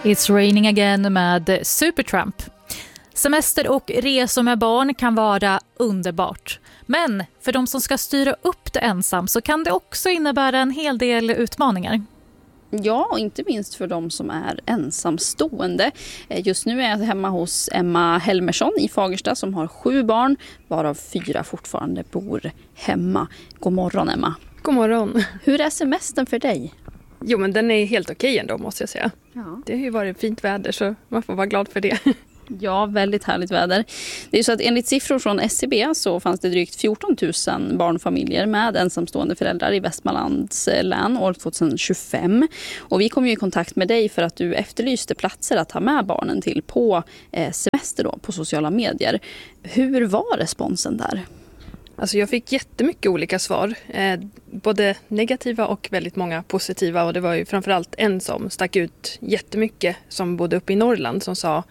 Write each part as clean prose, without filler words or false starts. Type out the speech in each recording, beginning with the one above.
It's raining again med Supertramp. Semester och resor med barn kan vara underbart. Men för de som ska styra upp det ensam så kan det också innebära en hel del utmaningar. Ja, och inte minst för de som är ensamstående. Just nu är jag hemma hos Emma Helmersson i Fagersta som har 7 barn, varav 4 fortfarande bor hemma. God morgon, Emma. God morgon. Hur är semestern för dig? Jo, men den är helt okej ändå, måste jag säga. Ja. Det har ju varit fint väder så man får vara glad för det. Ja, väldigt härligt väder. Det är så att enligt siffror från SCB så fanns det drygt 14 000 barnfamiljer med ensamstående föräldrar i Västmanlands län år 2025. Och vi kom ju i kontakt med dig för att du efterlyste platser att ha med barnen till på semester då, på sociala medier. Hur var responsen där? Alltså jag fick jättemycket olika svar, både negativa och väldigt många positiva, och det var ju framförallt en som stack ut jättemycket som bodde uppe i Norrland som sa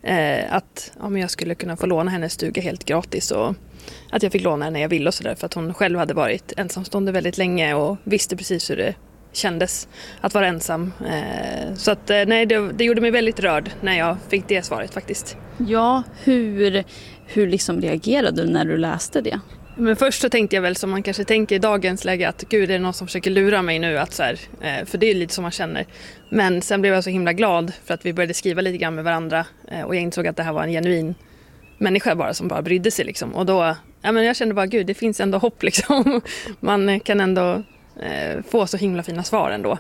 att men jag skulle kunna få låna hennes stuga helt gratis och att jag fick låna henne när jag ville och sådär, för att hon själv hade varit ensamstående väldigt länge och visste precis hur det kändes att vara ensam. Så att nej, det gjorde mig väldigt rörd när jag fick det svaret faktiskt. Ja, hur liksom reagerade du när du läste det? Men först så tänkte jag väl som man kanske tänker i dagens läge att gud, är det någon som försöker lura mig nu, att så här, för det är lite som man känner. Men sen blev jag så himla glad för att vi började skriva lite grann med varandra och jag insåg att det här var en genuin människa bara som bara brydde sig liksom. Och då, jag kände bara gud, det finns ändå hopp liksom. Man kan ändå få så himla fina svar ändå.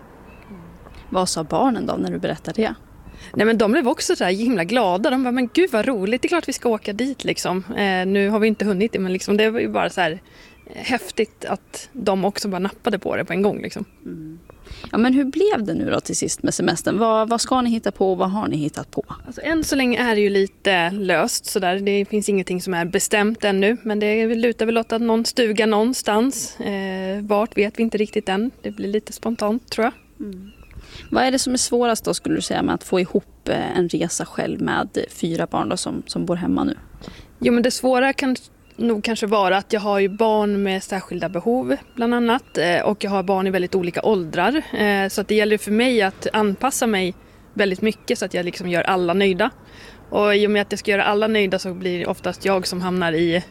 Vad sa barnen då när du berättade det? Nej, men de blev också så här himla glada. De bara, men gud vad roligt, det är klart vi ska åka dit liksom. Nu har vi inte hunnit det, men liksom, det var ju bara så här häftigt att de också bara nappade på det på en gång liksom. Mm. Ja, men hur blev det nu då till sist med semestern? Vad ska ni hitta på och vad har ni hittat på? Alltså, än så länge är det ju lite löst så där. Det finns ingenting som är bestämt ännu, men det lutar väl åt att någon stuga någonstans. Vart vet vi inte riktigt än. Det blir lite spontant, tror jag. Mm. Vad är det som är svårast då, skulle du säga, med att få ihop en resa själv med 4 barn då, som bor hemma nu? Jo, men det svåra kan nog kanske vara att jag har ju barn med särskilda behov bland annat, och jag har barn i väldigt olika åldrar, så att det gäller för mig att anpassa mig väldigt mycket så att jag liksom gör alla nöjda. Och i och med att jag ska göra alla nöjda så blir det oftast jag som hamnar i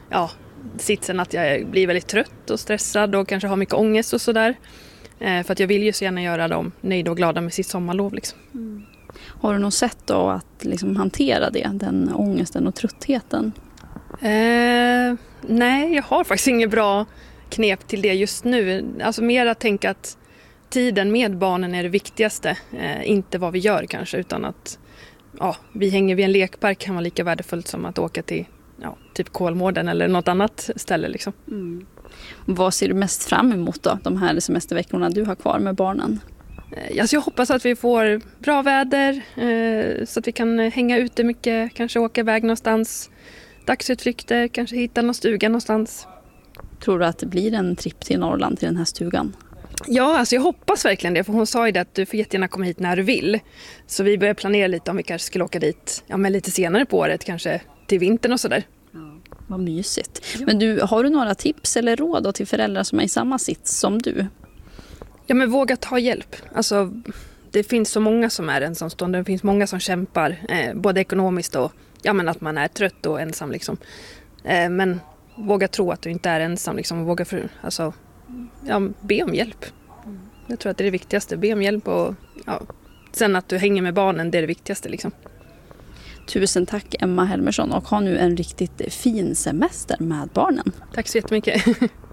sitsen att jag blir väldigt trött och stressad och kanske har mycket ångest och sådär. För att jag vill ju så gärna göra dem nöjda och glada med sitt sommarlov liksom. Mm. Har du något sätt då att liksom hantera det, den ångesten och tröttheten? Nej, jag har faktiskt inget bra knep till det just nu. Alltså mer att tänka att tiden med barnen är det viktigaste. Inte vad vi gör kanske, utan att vi hänger vid en lekpark kan vara lika värdefullt som att åka till typ Kolmården eller något annat ställe liksom. Mm. Vad ser du mest fram emot då, de här semesterveckorna du har kvar med barnen? Alltså jag hoppas att vi får bra väder så att vi kan hänga ute mycket, kanske åka iväg någonstans, dagsutflykter, kanske hitta någon stuga någonstans. Tror du att det blir en tripp till Norrland, till den här stugan? Ja, alltså jag hoppas verkligen det, för hon sa ju det att du får jättegärna komma hit när du vill. Så vi börjar planera lite om vi kanske skulle åka dit men lite senare på året, kanske till vintern och sådär. Vad mysigt. Ja. Men har du några tips eller råd då till föräldrar som är i samma sits som du? Ja, men våga ta hjälp. Alltså, det finns så många som är ensamstående. Det finns många som kämpar, både ekonomiskt och att man är trött och ensam liksom. Men våga tro att du inte är ensam liksom. Våga be om hjälp. Jag tror att det är det viktigaste. Be om hjälp och sen att du hänger med barnen, det är det viktigaste liksom. Tusen tack Emma Helmersson, och ha nu en riktigt fin semester med barnen. Tack så jättemycket.